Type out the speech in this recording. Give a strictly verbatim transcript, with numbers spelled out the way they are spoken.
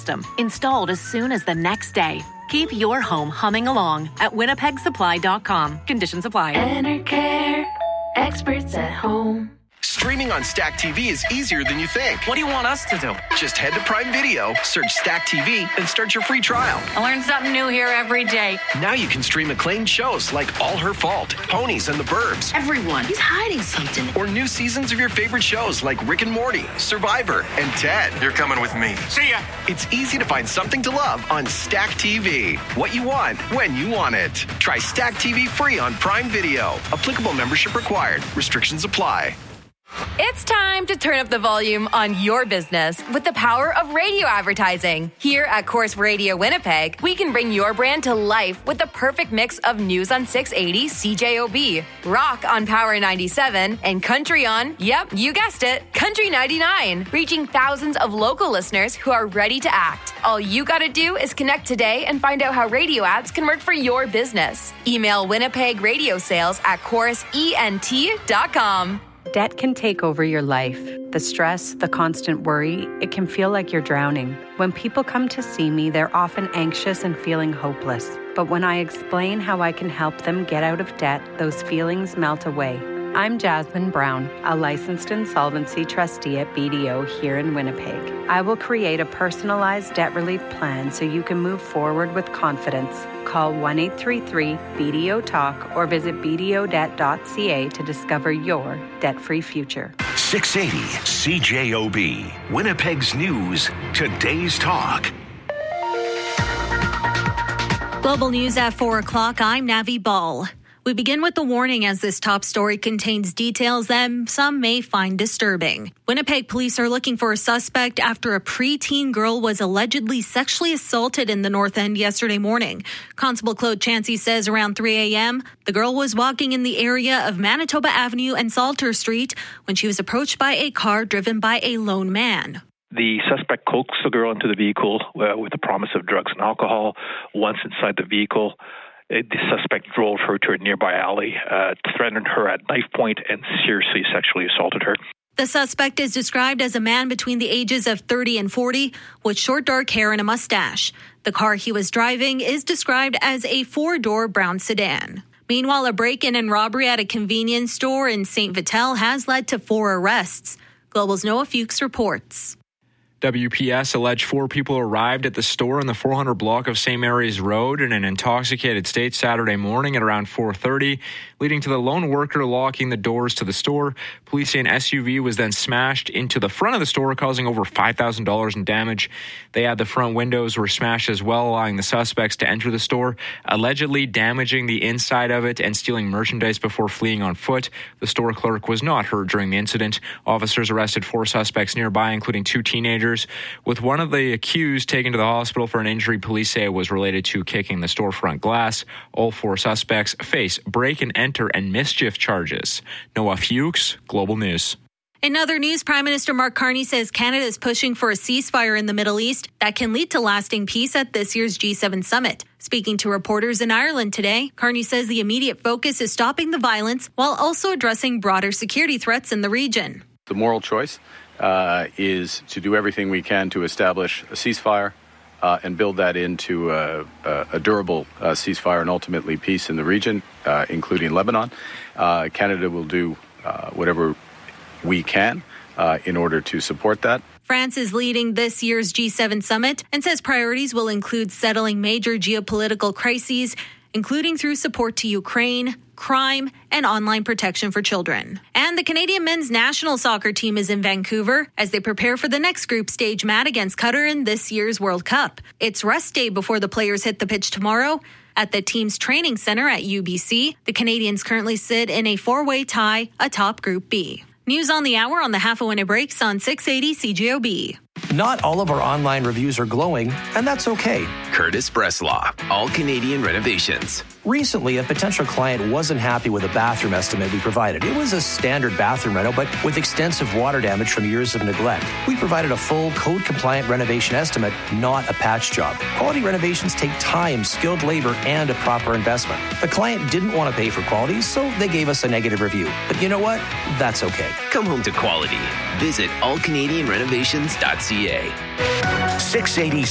system, installed as soon as the next day. Keep your home humming along at winnipeg supply dot com. Conditions apply. Enercare, experts at home. Streaming on Stack T V is easier than you think. What do you want us to do? Just head to Prime Video, search Stack T V, and start your free trial. I learn something new here every day. Now you can stream acclaimed shows like All Her Fault, Ponies and the Burbs. Everyone, he's hiding something. Or new seasons of your favorite shows like Rick and Morty, Survivor, and Ted. You're coming with me. See ya. It's easy to find something to love on Stack T V. What you want, when you want it. Try Stack T V free on Prime Video. Applicable membership required. Restrictions apply. It's time to turn up the volume on your business with the power of radio advertising. Here at Corus Radio Winnipeg, we can bring your brand to life with the perfect mix of news on six eighty C J O B, rock on Power ninety-seven, and country on, yep, you guessed it, Country ninety-nine, reaching thousands of local listeners who are ready to act. All you gotta do is connect today and find out how radio ads can work for your business. Email Winnipeg Radio Sales at corus ent dot com. Debt can take over your life. The stress, the constant worry, it can feel like you're drowning. When people come to see me, they're often anxious and feeling hopeless. But when I explain how I can help them get out of debt, those feelings melt away. I'm Jasmine Brown, a licensed insolvency trustee at B D O here in Winnipeg. I will create a personalized debt relief plan so you can move forward with confidence. Call one eight three three B D O talk or visit b d o debt dot c a to discover your debt-free future. six eighty C J O B, Winnipeg's News, today's talk. Global News at four o'clock, I'm Navi Ball. We begin with the warning as this top story contains details that some may find disturbing. Winnipeg police are looking for a suspect after a preteen girl was allegedly sexually assaulted in the North End yesterday morning. Constable Claude Chansey says around three a.m., the girl was walking in the area of Manitoba Avenue and Salter Street when she was approached by a car driven by a lone man. The suspect coaxed the girl into the vehicle uh, with the promise of drugs and alcohol. Once inside the vehicle, the suspect drove her to a nearby alley, uh, threatened her at knife point, and seriously sexually assaulted her. The suspect is described as a man between the ages of thirty and forty with short dark hair and a mustache. The car he was driving is described as a four-door brown sedan. Meanwhile, a break-in and robbery at a convenience store in Saint Vital has led to four arrests. Global's Noah Fuchs reports. W P S alleged four people arrived at the store in the four hundred block of Saint Mary's Road in an intoxicated state Saturday morning at around four thirty, leading to the lone worker locking the doors to the store. Police say an S U V was then smashed into the front of the store, causing over five thousand dollars in damage. They add the front windows were smashed as well, allowing the suspects to enter the store, allegedly damaging the inside of it and stealing merchandise before fleeing on foot. The store clerk was not hurt during the incident. Officers arrested four suspects nearby, including two teenagers. With one of the accused taken to the hospital for an injury police say it was related to kicking the storefront glass. All four suspects face break and enter and mischief charges. Noah Fuchs, Global News. In other news, Prime Minister Mark Carney says Canada is pushing for a ceasefire in the Middle East that can lead to lasting peace at this year's G seven summit. Speaking to reporters in Ireland today, Carney says the immediate focus is stopping the violence while also addressing broader security threats in the region. The moral choice Uh, is to do everything we can to establish a ceasefire uh, and build that into a, a, a durable uh, ceasefire and ultimately peace in the region, uh, including Lebanon. Uh, Canada will do uh, whatever we can uh, in order to support that. France is leading this year's G seven summit and says priorities will include settling major geopolitical crises, including through support to Ukraine, crime, and online protection for children. And the Canadian men's national soccer team is in Vancouver as they prepare for the next group stage match against Qatar in this year's World Cup. It's rest day before the players hit the pitch tomorrow. At the team's training center at U B C, the Canadians currently sit in a four-way tie atop Group B. News on the hour on the half a when it breaks on six eighty C J O B. Not all of our online reviews are glowing, and that's okay. Curtis Breslaw, All Canadian Renovations. Recently, a potential client wasn't happy with a bathroom estimate we provided. It was a standard bathroom reno, but with extensive water damage from years of neglect. We provided a full code-compliant renovation estimate, not a patch job. Quality renovations take time, skilled labor, and a proper investment. The client didn't want to pay for quality, so they gave us a negative review. But you know what? That's okay. Come home to quality. Visit all canadian renovations dot c a. six eighty